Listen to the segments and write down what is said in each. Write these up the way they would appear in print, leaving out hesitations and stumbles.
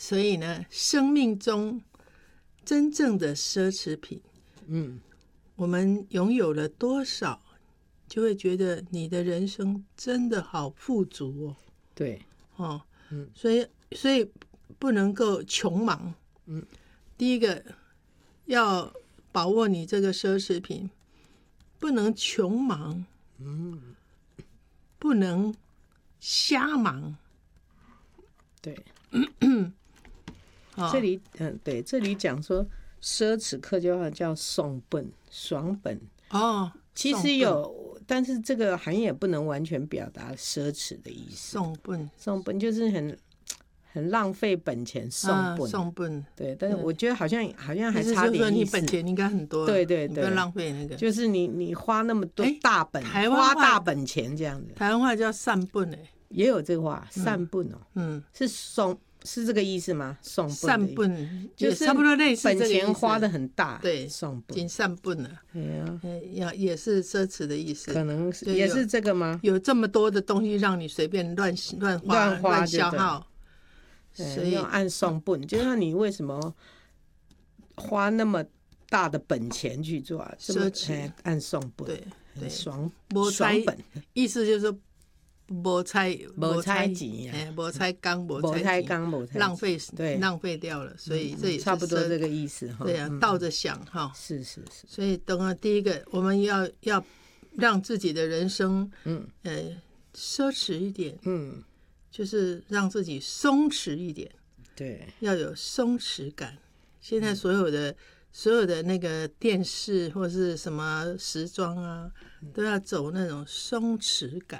所以呢，生命中真正的奢侈品，我们拥有了多少，就会觉得你的人生真的好富足哦。 对， 所以不能够穷忙。第一个要把握你这个奢侈品，不能穷忙，不能瞎忙。 对，对，这里讲说奢侈客就要叫爽本哦， 其实有，但是这个好像也不能完全表达奢侈的意思。送本就是很浪费本钱，送本，对，但是我觉得好像还差点意思。就是说你本钱应该很多， 对对对， 你不要浪费那个。 就是你花那么多大本，花大本钱这样子。 台湾话叫散本也有这个话，散本哦，是这个意思吗？送散本就是差不多类似这个意思， 本钱花的很大， 对， 送本， 金散本了，也是奢侈的意思， 可能也是这个吗？ 有这么多的东西让你随便乱花乱消耗， 所以要按送本，就像你为什么花那么大的本钱去做奢侈， 按送本， 对， 爽本， 意思就是说没猜钱，没猜工，浪费掉了，所以这也是差不多这个意思哈。 对啊，倒着想哈。 是。 所以等了第一个，我们要让自己的人生，奢侈一点，就是让自己松弛一点， 对， 要有松弛感。现在所有的那个电视或是什么时装啊，都要走那种松弛感。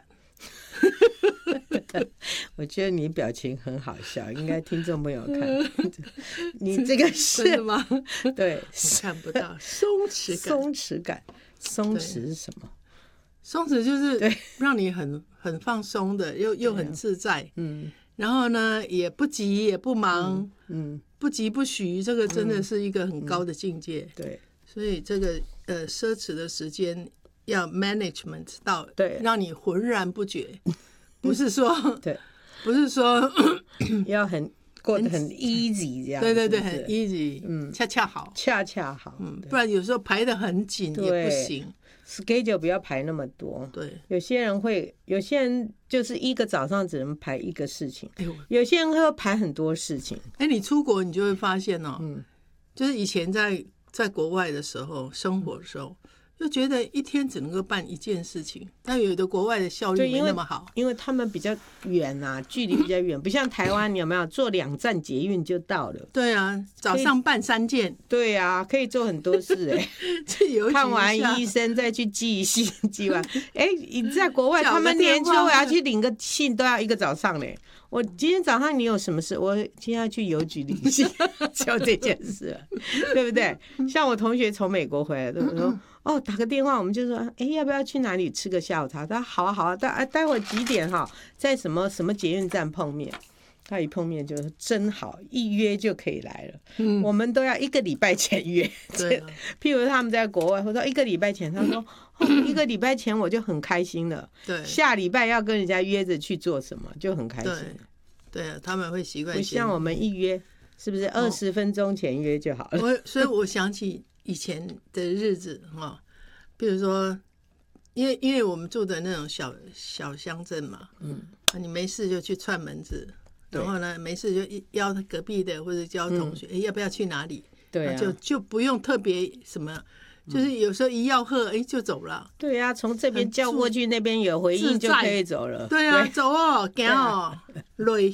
我觉得你表情很好笑，应该听众朋友看。你这个是真的吗？ 对， 看不到松弛感。 松弛是什么？ 松弛就是让你很放松的，又很自在。然后呢，也不急也不忙，不急不徐，这个真的是一个很高的境界。 对， 所以这个奢侈的时间要 management 到， 对， 让你浑然不觉，不是说对， 不是说要过得很 easy 这样。 对，很 easy，恰好，不然有时候排得很紧也不行。 schedule 不要排那么多。 对， 有些人就是一个早上只能排一个事情，有些人会排很多事情。 你出国你就会发现就是以前在国外的时候生活的时候，就觉得一天只能够办一件事情，但有的国外的效率没那么好， 因为他们比较远啊，距离比较远，不像台湾，你有没有坐2站捷运就到了？对啊，早上办3件， 对啊，可以做很多事看完医生再去寄信，寄完你在国外，他们连说我要去领个信都要一个早上嘞。我今天早上你有什么事？我今天要去邮局领信，就这件事了，对不对？像我同学从美国回来，我说打个电话，我们就说要不要去哪里吃个下午茶？他说好啊，待会儿几点在什么捷运站碰面。他一碰面就说真好，一约就可以来了。我们都要1个礼拜前约。对，譬如他们在国外，我说1个礼拜前，他说1个礼拜前我就很开心了。对，下礼拜要跟人家约着去做什么，就很开心。 对，他们会习惯。 不像我们一约，是不是20分钟前约就好了？ 所以我想起以前的日子比如说，因为我们住的那种小乡镇嘛，你没事就去串门子。然后呢，没事就邀隔壁的或者叫同学，要不要去哪里？对啊，就不用特别什么，就是有时候一吆喝，就走了。 对啊，从这边叫过去，那边有回应就可以走了。 对啊，走走累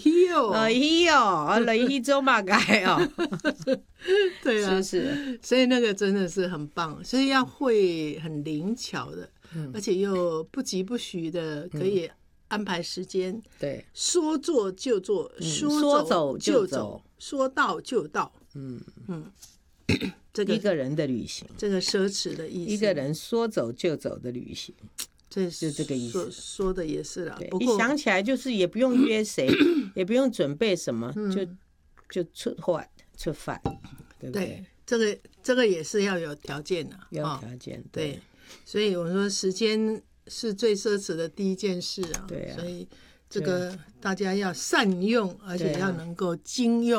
去走嘛该对啊， 是， 所以那个真的是很棒，所以要会很灵巧的，而且又不急不徐的，可以安排时间， 对， 说做就做，说走就走，说到就到。这个一个人的旅行， 这个奢侈的意思， 一个人说走就走的旅行， 这是这个意思。 说的也是啦， 一想起来就是也不用约谁，也不用准备什么，就出发，对不对？ 这个也是要有条件的， 要条件。 对，所以我说时间是最奢侈的第一件事啊。对啊，所以这个大家要善用，而且要能够精用。